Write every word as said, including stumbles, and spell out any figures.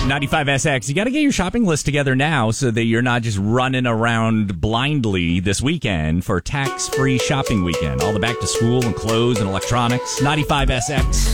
ninety-five S X, you got to get your shopping list together now so that you're not just running around blindly this weekend for tax-free shopping weekend. All the back to school and clothes and electronics. ninety-five S X.